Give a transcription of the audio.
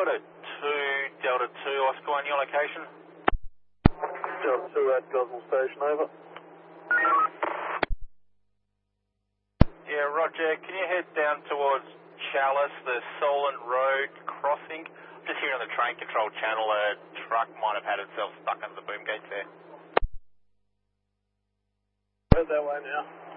Delta 2, Oscar 1, your location? Delta 2 at Gosnell Station, over. Yeah, Roger. Can you head down towards Chalice, the Solent Road crossing? Just here on the train control channel, a truck might have had itself stuck under the boom gates there. Head that way now.